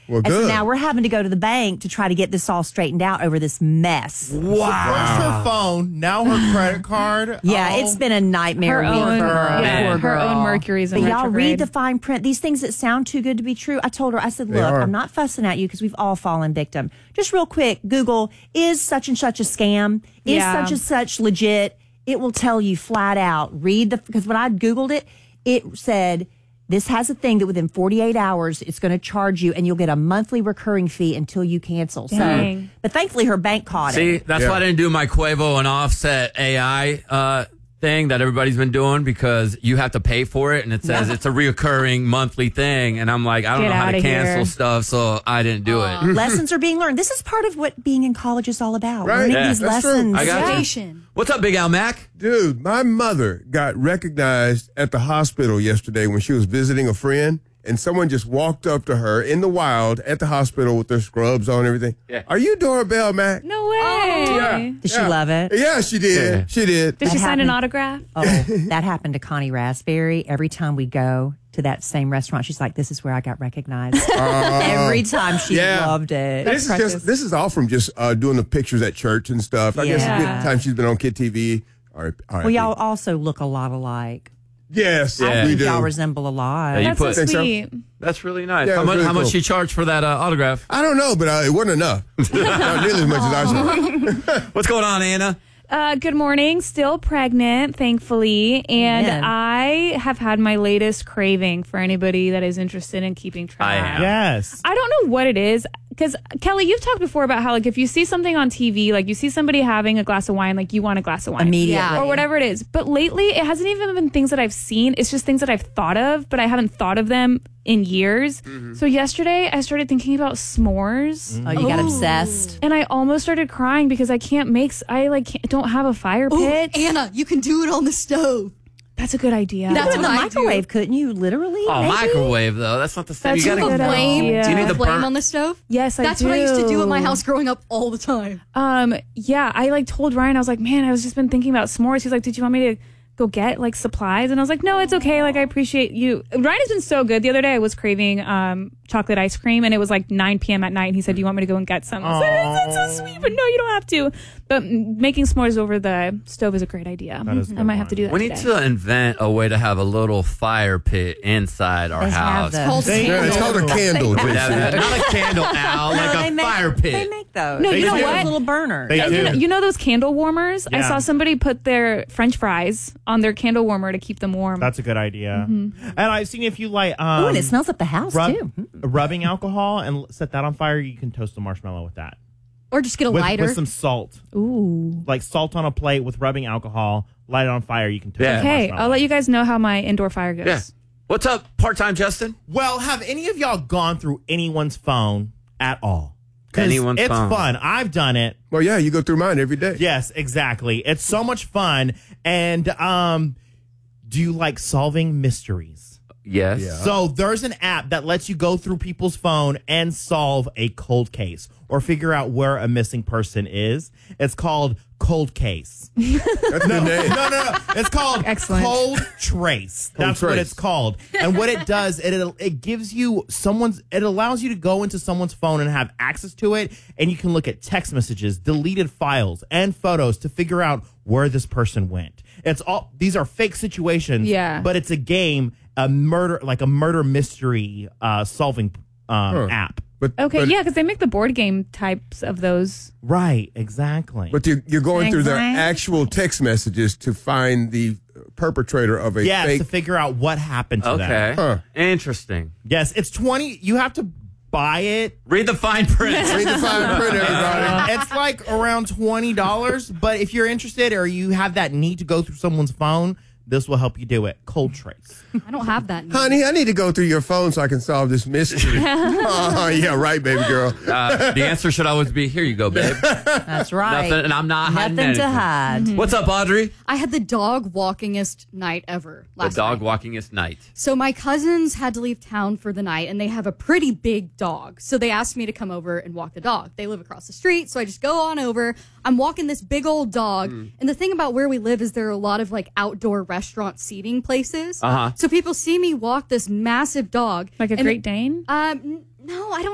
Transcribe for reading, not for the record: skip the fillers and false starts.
Well, and so good. now we're having to go to the bank to try to get this all straightened out over this mess. First her phone, now her credit card. Yeah, Oh. it's been a nightmare Her week own, for her. yeah, Poor her girl. own Mercury's in But y'all retrograde. read the fine print. These things that sound too good to be true. I told her, I said, look, are. I'm not fussing at you because we've all fallen victim. Just real quick, Google, is such and such a scam? Is Yeah. such and such legit? It will tell you flat out. Because when I Googled it, it said, this has a thing that within 48 hours, it's going to charge you and you'll get a monthly recurring fee until you cancel. Dang. So, but thankfully her bank caught See, it. that's why I didn't do my Quavo and Offset AI thing that everybody's been doing, because you have to pay for it, and it says it's a reoccurring monthly thing, and I'm like, I don't Get know how to outta cancel here. stuff, so I didn't do it. Lessons are being learned. This is part of what being in college is all about. Right. Learning Yeah, these that's true. lessons. I got you. Education. What's up, Big Al Mac? Dude, my mother got recognized at the hospital yesterday when she was visiting a friend, and someone just walked up to her in the wild at the hospital with their scrubs on and everything. Yeah. Are you Doorbell Mac? No way. Did she love it? Yeah, she did. Yeah. She did. Did she sign an happened. autograph? Oh, that happened to Connie Raspberry. Every time we go to that same restaurant, she's like, this is where I got recognized. Every time she yeah. loved it. This is all from just doing the pictures at church and stuff. I guess Yeah. the time she's been on Kid TV. All right. Well, y'all also look a lot alike. Yes, Yeah. I we think do. y'all resemble a lot. Yeah, you That's so put- Think so? sweet. That's really nice. Yeah, how it's much, really how much cool. she charged for that autograph? I don't know, but it wasn't enough. Not nearly as much as I should. What's going on, Anna? Good morning. Still pregnant, thankfully. And Amen. I have had my latest craving for anybody that is interested in keeping track. I am. Yes. I don't know what it is. Because, Kelly, you've talked before about how, like, if you see something on TV, like, you see somebody having a glass of wine, like, you want a glass of wine. Immediately. Yeah. Or whatever it is. But lately, it hasn't even been things that I've seen. It's just things that I've thought of, but I haven't thought of them in years. So yesterday, I started thinking about s'mores. Oh, you got obsessed. And I almost started crying because I can't make, don't have a fire Ooh, pit. Anna, you can do it on the stove. That's a good idea. That's In what the I microwave, couldn't you? Literally? Oh, maybe? microwave, though. That's not the same. That's You a gotta good no. flame. Do you need the flame burn? on the stove? Yes, I That's do. what I used to do at my house growing up all the time. Yeah, I told Ryan, I was like, man, I was just been thinking about s'mores. He's like, did you want me to go get supplies? And I was like, no, it's okay. I appreciate you. Ryan has been so good. The other day I was craving chocolate ice cream, and it was 9 p.m. at night, and he said, do you want me to go and get some? I was like, that's so sweet, but no, you don't have to. But making s'mores over the stove is a great idea. is a good I might have to do that We need today. to invent a way to have a little fire pit inside our They have house. those. Called Yeah, it's called a candle. Yeah, Jason. not a candle, Al, like They a make- fire They pit. make those. No, They you know do. what? Little burner. They do. You know those candle warmers? I Yeah. saw somebody put their French fries on their candle warmer to keep them warm. That's a good idea. And I've seen if you Oh, and it smells up the house, too. rubbing alcohol and set that on fire, you can toast a marshmallow with that. Or just get a lighter. With some salt. Ooh. Like salt on a plate with rubbing alcohol, light it on fire, you can toast Yeah. a Okay, marshmallow. I'll let you guys know how my indoor fire goes. Yeah. What's up, part-time Justin? Well, have any of y'all gone through anyone's phone at all? 'Cause Anyone's it's phone. fun. I've done it. Well, yeah, you go through mine every day. Yes, exactly. It's so much fun. And do you like solving mysteries? Yes. Yeah. So there's an app that lets you go through people's phone and solve a cold case or figure out where a missing person is. It's called Cold Case. That's the name. No. It's called Excellent. Cold Trace. That's what Trace. it's called. And what it does, it gives you it allows you to go into someone's phone and have access to it, and you can look at text messages, deleted files, and photos to figure out where this person went. These are fake situations, Yeah. but it's a game, a murder mystery solving app. But, Okay, but, yeah, because they make the board game types of those. Right, exactly. But you're going through their Exactly. actual text messages to find the perpetrator of a Yes, fake. to figure out what happened to them. Okay. Huh. Interesting. Yes, it's 20. You have to buy it. Read the fine print. Read the fine print, everybody. It's like around $20. But if you're interested or you have that need to go through someone's phone, this will help you do it. Cold Trace. I don't have that. Honey, I need to go through your phone so I can solve this mystery. Oh, yeah, right, baby girl. The answer should always be, here you go, babe. That's right. Nothing, and I'm not hiding Nothing to anything. hide. What's up, Audrey? I had the dog walkingest night ever The last dog night. walkingest night. So my cousins had to leave town for the night, and they have a pretty big dog. So they asked me to come over and walk the dog. They live across the street, so I just go on over. I'm walking this big old dog, and the thing about where we live is there are a lot of outdoor restaurant seating places. Uh-huh. So people see me walk this massive dog. Like a and- Great Dane? No, I don't